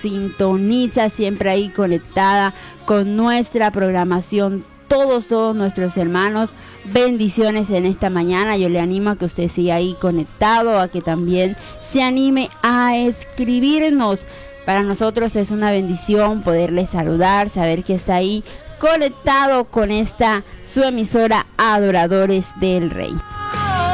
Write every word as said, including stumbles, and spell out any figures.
sintoniza siempre ahí conectada con nuestra programación. Todos, todos nuestros hermanos, bendiciones en esta mañana. Yo le animo a que usted siga ahí conectado, a que también se anime a escribirnos. Para nosotros es una bendición poderle saludar, saber que está ahí conectado con esta su emisora Adoradores del Rey.